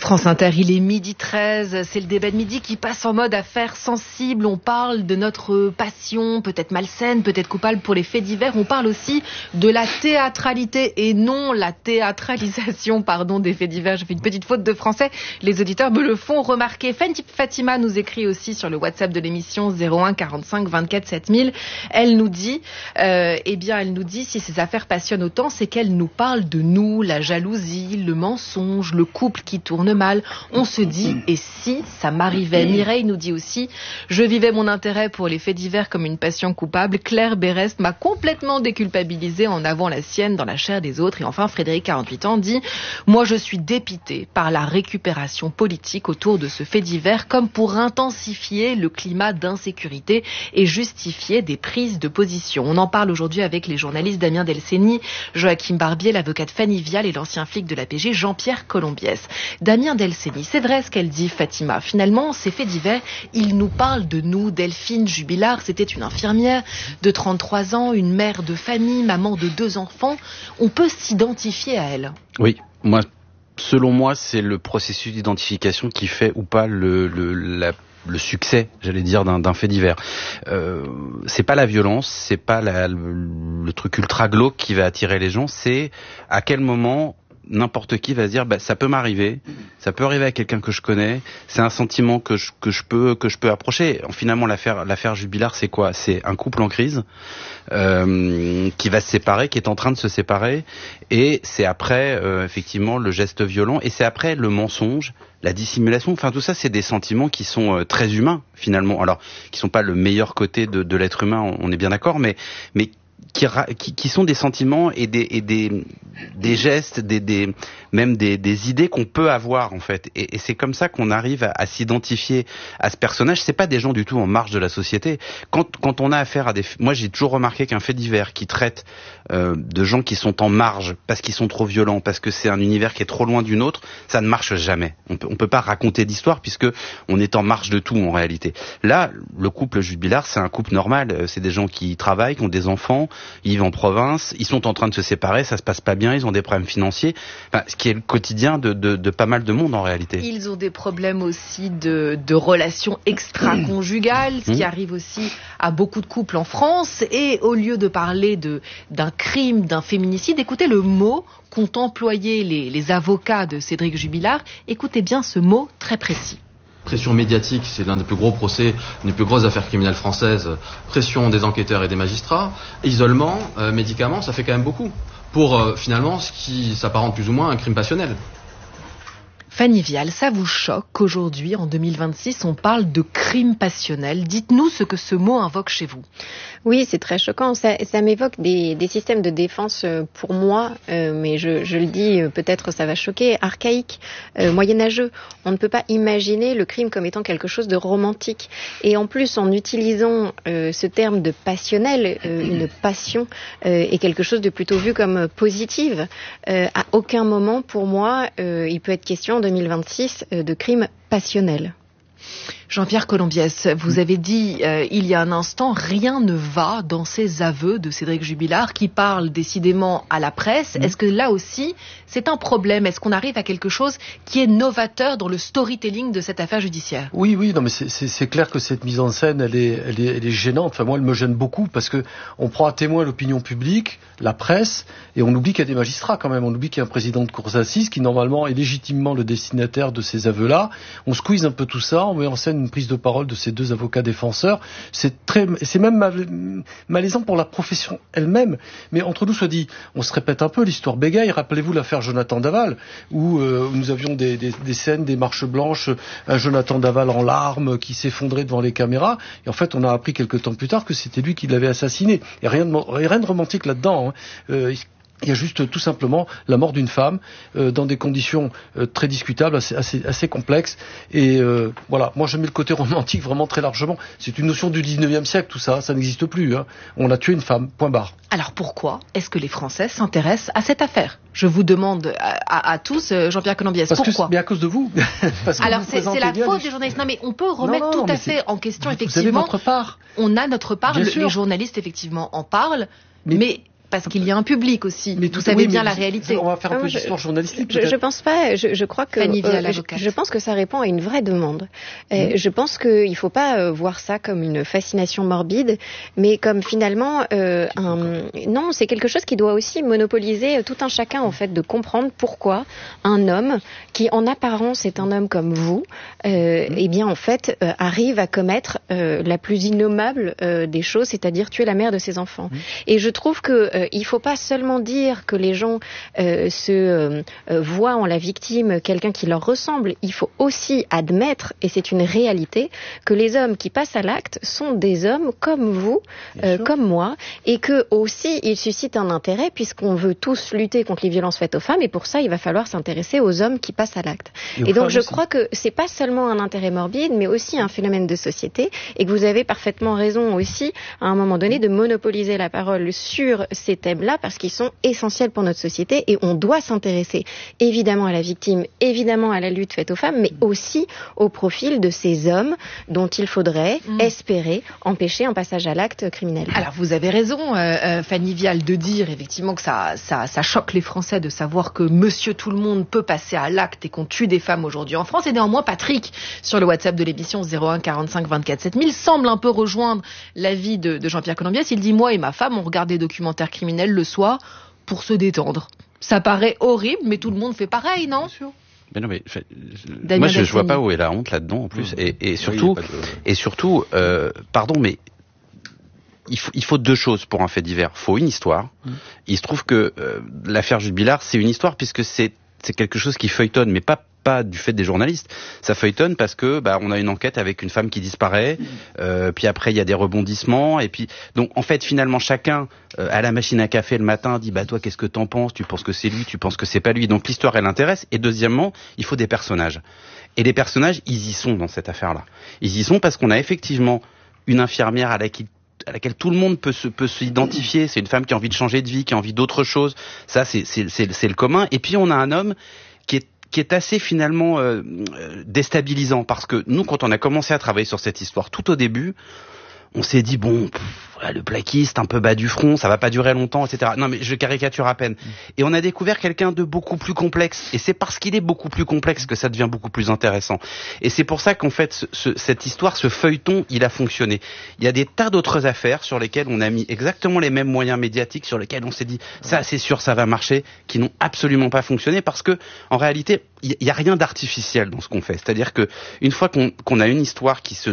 France Inter, il est 12h13, c'est le débat de midi qui passe en mode affaires sensibles. On parle de notre passion, peut-être malsaine, peut-être coupable pour les faits divers. On parle aussi de la théâtralité et non la théâtralisation, des faits divers. J'ai fait une petite faute de français, les auditeurs me le font remarquer. Fatima nous écrit aussi sur le WhatsApp de l'émission 01 45 24 7000. Elle nous dit, si ces affaires passionnent autant, c'est qu'elle nous parle de nous, la jalousie, le mensonge, le couple qui tourne mal. On se dit, et si ça m'arrivait? Mireille nous dit aussi, je vivais mon intérêt pour les faits divers comme une passion coupable. Claire Berest m'a complètement déculpabilisée en avant la sienne dans la chair des autres. Et enfin, Frédéric, 48 ans, dit, moi je suis dépité par la récupération politique autour de ce fait divers comme pour intensifier le climat d'insécurité et justifier des prises de position. On en parle aujourd'hui avec les journalistes Damien Delceni, Joachim Barbier, l'avocate Fanny Vial et l'ancien flic de l'APG Jean-Pierre Colombiès. Damien Delceni, c'est vrai ce qu'elle dit, Fatima. Finalement, ces faits divers, ils nous parlent de nous. Delphine Jubilard, c'était une infirmière de 33 ans, une mère de famille, maman de 2 enfants. On peut s'identifier à elle. Oui, selon moi, c'est le processus d'identification qui fait ou pas le succès, j'allais dire, d'un fait divers. C'est pas la violence, c'est pas le truc ultra glauque qui va attirer les gens, c'est à quel moment n'importe qui va se dire ça peut m'arriver, ça peut arriver à quelqu'un que je connais, c'est un sentiment que je peux approcher. Finalement, l'affaire Jubilard, c'est quoi? C'est un couple en crise qui va se séparer, qui est en train de se séparer, et c'est après effectivement le geste violent, et c'est après le mensonge, la dissimulation. Enfin, tout ça, c'est des sentiments qui sont très humains finalement. Alors, qui sont pas le meilleur côté de l'être humain, on est bien d'accord, mais qui sont des sentiments et des gestes, même des idées qu'on peut avoir en fait. Et c'est comme ça qu'on arrive à s'identifier à ce personnage. C'est pas des gens du tout en marge de la société. Quand on a affaire à moi j'ai toujours remarqué qu'un fait divers qui traite de gens qui sont en marge parce qu'ils sont trop violents, parce que c'est un univers qui est trop loin du nôtre, ça ne marche jamais. On peut pas raconter d'histoire puisque on est en marge de tout en réalité. Là, le couple Jubilard, c'est un couple normal. C'est des gens qui travaillent, qui ont des enfants, ils vivent en province, ils sont en train de se séparer, ça se passe pas bien, ils ont des problèmes financiers. Enfin, ce qui est le quotidien de pas mal de monde en réalité. Ils ont des problèmes aussi de relations extra-conjugales, ce qui arrive aussi à beaucoup de couples en France. Et au lieu de parler d'un crime, d'un féminicide, écoutez le mot qu'ont employé les avocats de Cédric Jubilard. Écoutez bien ce mot très précis. Pression médiatique, c'est l'un des plus gros procès, une des plus grosses affaires criminelles françaises. Pression des enquêteurs et des magistrats. Isolement, médicaments, ça fait quand même beaucoup. Pour finalement ce qui s'apparente plus ou moins à un crime passionnel. Fanny Vial, ça vous choque qu'aujourd'hui, en 2026, on parle de crime passionnel? Dites-nous ce que ce mot invoque chez vous. Oui, c'est très choquant. Ça m'évoque des systèmes de défense, pour moi, mais je le dis, peut-être ça va choquer, archaïques, moyenâgeux. On ne peut pas imaginer le crime comme étant quelque chose de romantique. Et en plus, en utilisant ce terme de passionnel, une passion est quelque chose de plutôt vu comme positive. À aucun moment, pour moi, il peut être question en 2026 de crime passionnel. Jean-Pierre Colombiès, vous avez dit il y a un instant, rien ne va dans ces aveux de Cédric Jubilard qui parle décidément à la presse. Est-ce que là aussi, c'est un problème? Est-ce qu'on arrive à quelque chose qui est novateur dans le storytelling de cette affaire judiciaire? Oui, non, mais c'est clair que cette mise en scène, elle est gênante. Enfin, moi, elle me gêne beaucoup parce que on prend à témoin l'opinion publique, la presse, et on oublie qu'il y a des magistrats quand même. On oublie qu'il y a un président de cour d'assises qui, normalement, est légitimement le destinataire de ces aveux-là. On squeeze un peu tout ça, on met en scène une prise de parole de ces 2 avocats défenseurs. C'est même malaisant pour la profession elle-même. Mais entre nous, soit dit, on se répète un peu l'histoire bégaye. Rappelez-vous l'affaire Jonathan Daval, où nous avions des scènes, des marches blanches, un Jonathan Daval en larmes qui s'effondrait devant les caméras. Et en fait, on a appris quelques temps plus tard que c'était lui qui l'avait assassiné. Et rien de romantique là-dedans. Il y a juste tout simplement la mort d'une femme dans des conditions très discutables, assez complexes. Et voilà, moi je mets le côté romantique vraiment très largement. C'est une notion du 19e siècle, tout ça, ça n'existe plus. On a tué une femme, point barre. Alors pourquoi est-ce que les Français s'intéressent à cette affaire? Je vous demande à tous, Jean-Pierre Colombiès, pourquoi? Mais à cause de vous. Alors c'est la faute des journalistes. Non mais on peut remettre tout à fait en question, effectivement. Vous avez votre part. On a notre part, les journalistes effectivement en parlent, mais parce qu'il y a un public aussi. Mais vous savez bien la réalité. On va faire un peu d'histoire journalistique. Je pense pas. Je crois que je pense que ça répond à une vraie demande. Je pense qu'il faut pas voir ça comme une fascination morbide, mais comme finalement non, c'est quelque chose qui doit aussi monopoliser tout un chacun en fait, de comprendre pourquoi un homme qui en apparence est un homme comme vous, eh bien en fait arrive à commettre la plus innommable des choses, c'est-à-dire tuer la mère de ses enfants. Et je trouve que il faut pas seulement dire que les gens se voient en la victime quelqu'un qui leur ressemble. Il faut aussi admettre, et c'est une réalité, que les hommes qui passent à l'acte sont des hommes comme vous, comme moi, et que aussi ils suscitent un intérêt puisqu'on veut tous lutter contre les violences faites aux femmes, et pour ça il va falloir s'intéresser aux hommes qui passent à l'acte. Et donc je crois que c'est pas seulement un intérêt morbide, mais aussi un phénomène de société, et que vous avez parfaitement raison aussi à un moment donné de monopoliser la parole sur ces thèmes-là parce qu'ils sont essentiels pour notre société, et on doit s'intéresser évidemment à la victime, évidemment à la lutte faite aux femmes, mais aussi au profil de ces hommes dont il faudrait espérer empêcher un passage à l'acte criminel. Alors vous avez raison, Fanny Vial, de dire effectivement que ça choque les Français de savoir que Monsieur Tout le Monde peut passer à l'acte et qu'on tue des femmes aujourd'hui en France. Et néanmoins, Patrick, sur le WhatsApp de l'émission 01 45 24 7000, semble un peu rejoindre l'avis de Jean-Pierre Colombiès. Il dit: moi et ma femme, on regarde des documentaires criminels le soir pour se détendre. Ça paraît horrible, mais tout le monde fait pareil, non ? Mais non, mais moi je vois pas où est la honte là-dedans en plus. Et surtout, pardon, mais il faut deux choses pour un fait divers. Il faut une histoire. Il se trouve que l'affaire Jules Billard, c'est une histoire puisque c'est quelque chose qui feuilletonne, mais pas du fait des journalistes. Ça feuilletonne parce que on a une enquête avec une femme qui disparaît, puis après il y a des rebondissements, et puis donc en fait finalement chacun à la machine à café le matin dit toi qu'est-ce que t'en penses, tu penses que c'est lui, tu penses que c'est pas lui. Donc l'histoire elle intéresse, et deuxièmement il faut des personnages, et les personnages ils y sont dans cette affaire-là. Ils y sont parce qu'on a effectivement une infirmière à laquelle tout le monde peut s'identifier. C'est une femme qui a envie de changer de vie, qui a envie d'autre chose. Ça c'est le commun. Et puis on a un homme qui est assez finalement déstabilisant, parce que nous, quand on a commencé à travailler sur cette histoire, tout au début, on s'est dit le plaquiste un peu bas du front, ça va pas durer longtemps, etc. Non, mais je caricature à peine. Et on a découvert quelqu'un de beaucoup plus complexe, et c'est parce qu'il est beaucoup plus complexe que ça devient beaucoup plus intéressant. Et c'est pour ça qu'en fait cette histoire, ce feuilleton, il a fonctionné. Il y a des tas d'autres affaires sur lesquelles on a mis exactement les mêmes moyens médiatiques, sur lesquels on s'est dit ça c'est sûr, ça va marcher, qui n'ont absolument pas fonctionné, parce que en réalité il y a rien d'artificiel dans ce qu'on fait. C'est-à-dire que une fois qu'on a une histoire qui se